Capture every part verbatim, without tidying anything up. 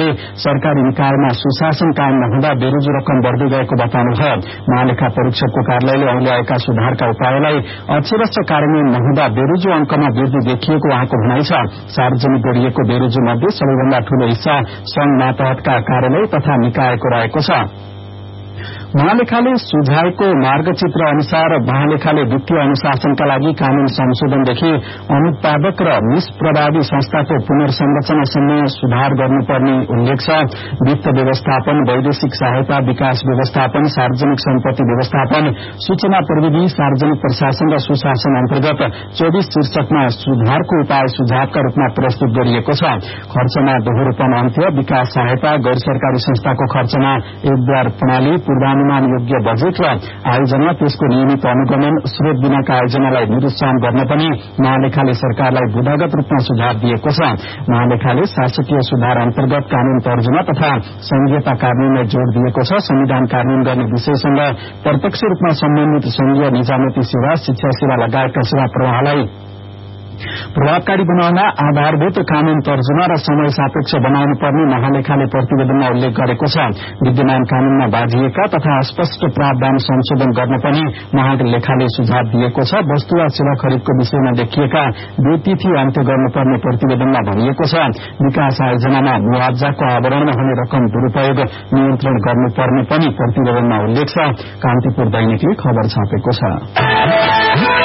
महालेखाले सरकारी निकायमा सुशासन कायम नहुँदा बेरोजु रकम बढ्दै गएको बताउनुभयो। महालेखा परीक्षकको कार्यालयले औल्याएका सुधारका उपायलाई अक्षरस्थ कार्यान्वयन नहुँदा बेरोजु अंकमा वृद्धि देखिएको उहाँको भनाइ छ। सार्वजनिक गरिएको बेरोजु मध्ये सबैभन्दा ठूलो हिस्सा संघ मातहतका कार्यालय तथा निकायको रहेको छ। महालेखाले सुझाएको मार्गचित्र अनुसार महालेखाले वित्तीय अनुशासनका लागि कानून संशोधनदेखि अनुत्पादक र निष्प्रभावी संस्थाको पुनर्संरचनासम्म सुधार गर्नुपर्ने उल्लेख छ। वित्त व्यवस्थापन, वैदेशिक सहायता, विकास व्यवस्थापन, सार्वजनिक सम्पत्ति व्यवस्थापन, सूचना प्रविधि, सार्वजनिक प्रशासन र सुशासन अन्तर्गत चौबीस शीर्षकमा सुधारको उपाय सुझावका रूपमा प्रस्तुत गरिएको छ। खर्चमा दोहोरोपन अन्त्य, विकास सहायता, गैर सरकारी संस्थाको खर्चमा एकद्वार प्रणाली, पूर्वानुमान योग्य बजेट र आयोजना, त्यसको नियमित अनुगमन, स्रोत बिनाका आयोजनालाई निरुत्साहन गर्न पनि महालेखाले सरकारलाई बुदागत रूपमा सुझाव दिएको छ। महालेखाले शासकीय सुधार अन्तर्गत कानून तर्जुमा तथा संघीयता कानूनलाई जोड़ दिएको छ। संविधान कानून गर्ने विषयसँग प्रत्यक्ष रूपमा सम्बन्धित संघीय निजामती सेवा, शिक्षा सेवा लगायतका सेवा प्रवाहलाई प्रभावकारी बनाउन आधारभूत कानून तर्जुमा र समय सापेक्ष बनाउनु पर्ने महालेखाले प्रतिवेदनमा उल्लेख गरेको छ। विद्यमान कानूनमा बाँधिएका तथा अस्पष्ट प्रावधान संशोधन गर्न पनि महालेखाले सुझाव दिएको छ। वस्तु वा सेवा खरिदको विषयमा देखिएका बेतिथि अन्त्य गर्नुपर्ने प्रतिवेदनमा भनिएको छ। विकास आयोजनामा मुआवजाको आवरणमा हुने रकम दुरूपयोग नियन्त्रण गर्नुपर्ने पनि प्रतिवेदनमा उल्लेख छ। कान्तिपुर दैनिकले खबर छापेको छ।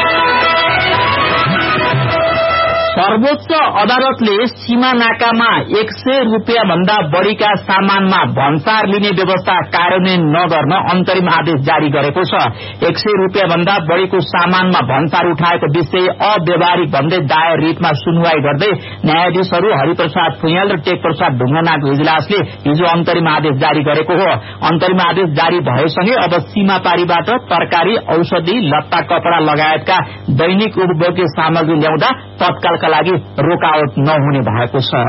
सर्वोच्च अदालतले सीमा नाकामा एक सय रूपियाँ भन्दा बढ़ीका सामानमा भन्सार लिने व्यवस्था कार्यान्वयन नगर्न अन्तरिम आदेश जारी गरेको छ। एक सय रूपियाँ भन्दा बढ़ीको सामानमा भन्सार उठाएको विषय अव्यवहारिक भन्दै दायर रिटमा सुनवाई गर्दै न्यायाधीशहरू हरिप्रसाद फुयाल र टेक प्रसाद ढुंगानाको इजलासले हिजो अन्तरिम आदेश जारी गरेको हो। अन्तरिम आदेश जारी भएसँगै अब सीमापारीबाट तरकारी, औषधि, लत्ता, कपड़ा लगायतका दैनिक उपभोग्य सामग्री ल्याउँदा तत्कालका लागि रोकावट नहुने भएको छ।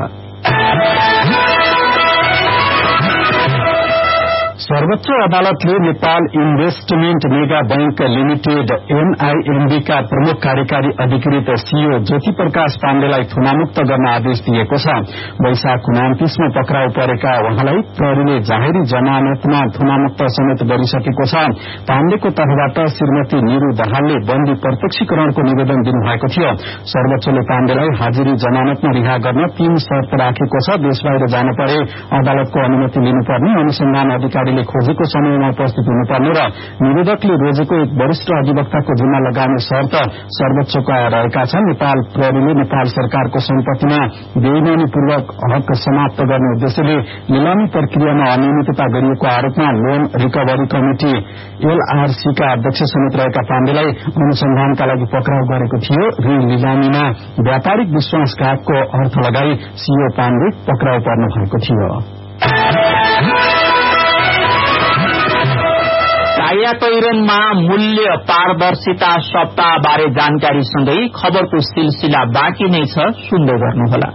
सर्वोच्च अदालतले Nepal investment mega bank limited एनआईएमबी का प्रमुख कार्यकारी अधिकृत सीओ ज्योति प्रकाश पाण्डेलाई थुनामुक्त गर्न आदेश दिएको छ। वैशाख उनातीसमा पक्राउ परेका उहाँलाई प्रहरीले जाहेरी जमानतमा थुनामुक्त समेत गरिसकेको छ। पाण्डेको तर्फबाट श्रीमती निरू दाहालले बन्दी प्रत्यक्षीकरणको निवेदन दिनुभएको थियो। सर्वोच्चले पाण्डेलाई हाजिरी जमानतमा रिहा गर्न तीन शर्त राखेको छ। देशबाहिर जान परे अदालतको अनुमति लिनुपर्ने, अनुसन्धान अधिकारीले खोजेको समयमा उपस्थित हुनुपर्ने र निवेदकले रोजेको एक वरिष्ठ अधिवक्ताको जिम्मा लगाउने शर्त सर्वोच्चका रहेका छन्। नेपाल प्रहरीले नेपाल सरकारको सम्पत्तिमा बेइमानीपूर्वक हक समाप्त गर्ने उद्देश्यले निलामी प्रक्रियामा अनियमितता गरिएको आरोपमा लोन रिकभरी कमिटि एलआरसी का अध्यक्ष समेत रहेका पाण्डेलाई अनुसन्धानका लागि पक्राउ गरेको थियो। ऋण लिलामीमा व्यापारिक विश्वासघातको अर्थ लगाई सीओ पाण्डे पक्राउ पर्नु भएको थियो। आयातैरनमा मूल्य पारदर्शिता सप्ताह बारे जानकारी सँगै खबरको सिलसिला बाँकी नै छ, सुन्दै गर्नुहोला।